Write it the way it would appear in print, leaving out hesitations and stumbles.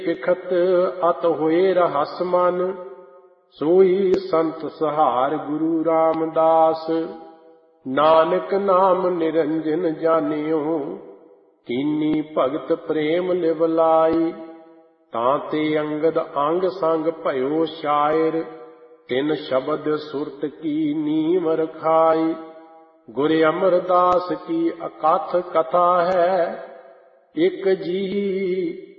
ਪਿਖਤ ਅਤ ਹੋਏ ਰਹਸ ਮਨ, ਸੋਈ ਸੰਤ ਸਹਾਰ ਗੁਰੂ ਰਾਮਦਾਸ। ਨਾਨਕ ਨਾਮ ਨਿਰੰਜਨ ਜਾਣਿਓ, ਕੀਨੀ ਭਗਤ ਪ੍ਰੇਮ ਲਿਵ ਲਾਈ। ਤਾਂ ਤੇ ਅੰਗਦ ਅੰਗ ਸੰਗ ਭਇਓ ਸ਼ਾਇਰ, ਤਿਨ ਸ਼ਬਦ ਸੁਰਤ ਕੀ ਨੀਮ ਰਖਾਈ। ਗੁਰ ਅਮਰਦਾਸ ਕੀ ਅਕਥ ਕਥਾ ਹੈ, ਇਕ ਜੀ